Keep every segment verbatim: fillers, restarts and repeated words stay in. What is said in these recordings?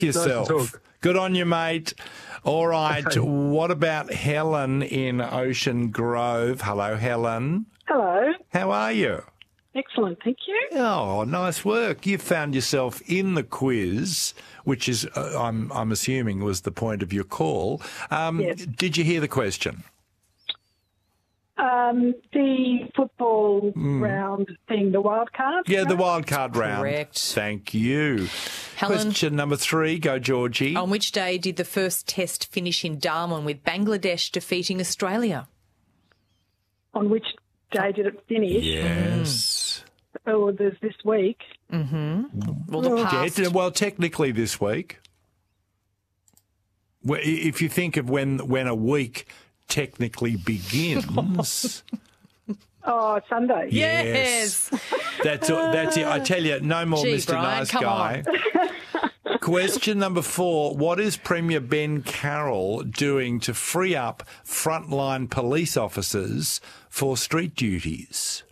yourself. Nice to talk. Good on you, mate. All right. What about Helen in Ocean Grove? Hello, Helen. Hello. How are you? Excellent, thank you. Oh, nice work. You found yourself in the quiz, which is, uh, I'm, I'm assuming, was the point of your call. Um, Yes. Did you hear the question? Um, the football round thing, the wild card. Yeah, the wild card round. Correct. Thank you. Helen. Question number three. Go, Georgie. On which day did the first test finish in Darwin with Bangladesh defeating Australia? On which day did it finish? Yes. Oh, there's this week. Well, the Yeah, past. it- well, technically this week. Well, i- If you think of when when a week technically begins, Oh, Sunday. Yes. that's that's it. I tell you, no more Gee, Mister Brian, Nice come Guy. Question number four. What is Premier Ben Carroll doing to free up frontline police officers for street duties?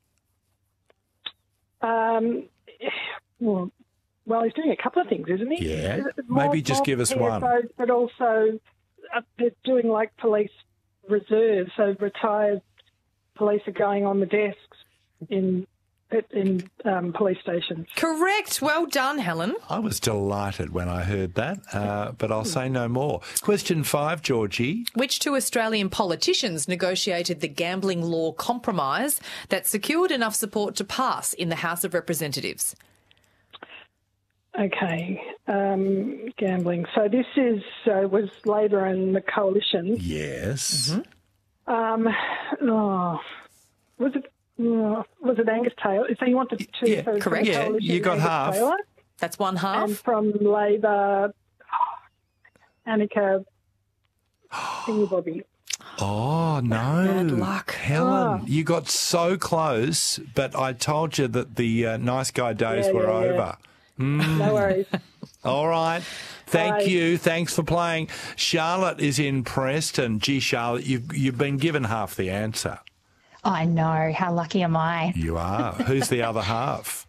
Um, well, well, he's doing a couple of things, isn't he? Yeah. More- Maybe just more give us P S Os, one. But also, uh, they're doing like police reserve, so retired police are going on the desks in in um, police stations. Correct. Well done, Helen. I was delighted when I heard that, uh, but I'll say no more. Question five, Georgie. Which two Australian politicians negotiated the gambling law compromise that secured enough support to pass in the House of Representatives? Okay, um, gambling. So this is uh, was Labor and the coalition. Yes. Um, oh, was it? Uh, was it Angus Taylor? So you wanted two Yeah, for, correct. For the Yeah, coalition, you got Angus half. Taylor, That's one half. and from Labor, Annika Thingy Oh, no. Bad luck. Helen, Oh. you got so close, but I told you that the uh, nice guy days Yeah, were yeah, yeah. over. No worries. All right. Thank Bye. you. Thanks for playing. Charlotte is in Preston. Gee, Charlotte, you've, you've been given half the answer. I know. How lucky am I? You are. Who's the other half?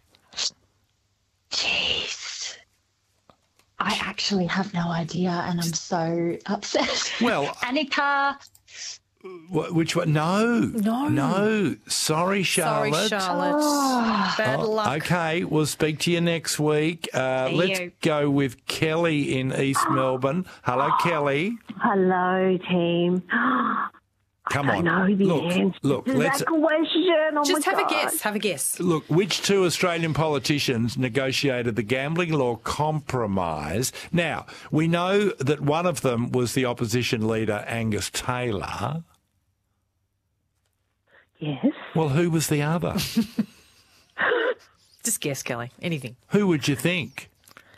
Jeez. I actually have no idea and I'm so upset. Well, Annika. wh- which one? No. No. No. Sorry, Sorry, Charlotte. Charlotte. Bad Oh, luck. Okay, we'll speak to you next week. Uh, See let's you. go with Kelly in East Melbourne. Hello, Kelly. Hello, team. Come I on. know the look, answer look, to let's that question. Oh Just my have a God. guess. Have a guess. look. Which two Australian politicians negotiated the gambling law compromise? Now we know that one of them was the opposition leader Angus Taylor. Yes. Well, who was the other? Just guess, Kelly. Anything. Who would you think?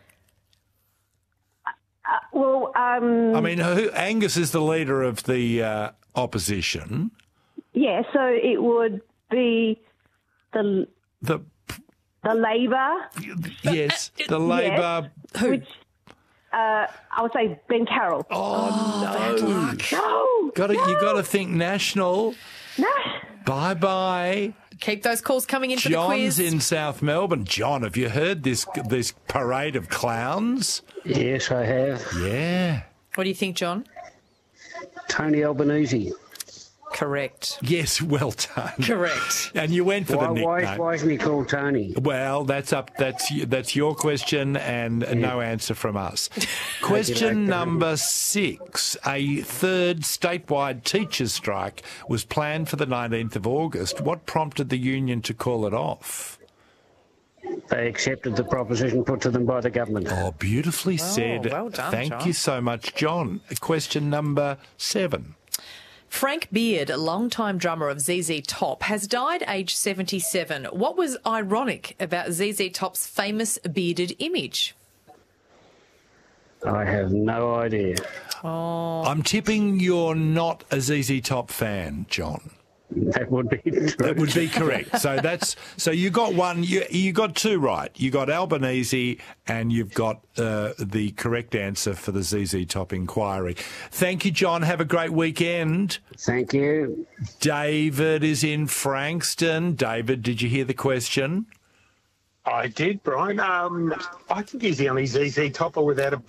Well, um, I mean, who, Angus is the leader of the uh, opposition. yeah. So it would be the The the Labor, yes, the Labor. Who? which uh, I would say Ben Carroll. Oh, no! No, Got to you got to think national. no. Bye bye. Keep those calls coming in for the John's quiz. in South Melbourne. John, have you heard this this parade of clowns? Yes, I have. Yeah. What do you think, John? Tony Albanese. Correct. Yes, well done. Correct. And you went for Why, the why, nickname. why isn't he called Tony? Well, that's up. That's that's your question, and no answer from us. Question number six: a third statewide teachers' strike was planned for the nineteenth of August. What prompted the union to call it off? They accepted the proposition put to them by the government. Oh, beautifully said. well done, Thank John. you so much, John. Question number seven. Frank Beard, a longtime drummer of Z Z Top, has died aged seventy-seven. What was ironic about Z Z Top's famous bearded image? I have no idea. I'm tipping you're not a Z Z Top fan, John. That would be true. That would be correct. So that's so you got one. You you got two right. You got Albanese, and you've got uh, the correct answer for the Z Z Top inquiry. Thank you, John. Have a great weekend. Thank you. David is in Frankston. David, did you hear the question? I did, Brian. Um, I think he's the only Z Z Topper without a